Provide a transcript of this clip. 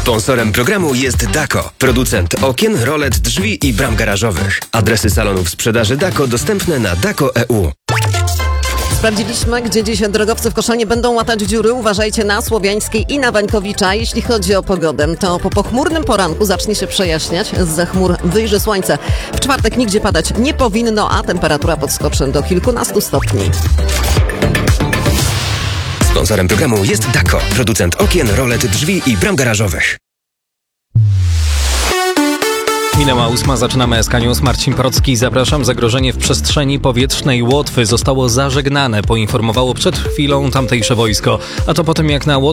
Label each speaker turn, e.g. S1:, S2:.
S1: Sponsorem programu jest Dako, producent okien, rolet, drzwi i bram garażowych. Adresy salonów sprzedaży Dako dostępne na dako.eu.
S2: Sprawdziliśmy, gdzie dziś drogowcy w Koszalinie będą łatać dziury. Uważajcie na Słowiańskiej i na Wańkowicza. Jeśli chodzi o pogodę, to po pochmurnym poranku zacznie się przejaśniać. Zza chmur wyjrzy słońce. W czwartek nigdzie padać nie powinno, a temperatura podskoczy do kilkunastu stopni.
S1: Sponsorem programu jest Dako, producent okien, rolet, drzwi i bram garażowych.
S3: Minęła 8, zaczynamy SK News. Marcin Procki, zapraszam. Zagrożenie w przestrzeni powietrznej Łotwy zostało zażegnane, poinformowało przed chwilą tamtejsze wojsko. A to po tym, jak na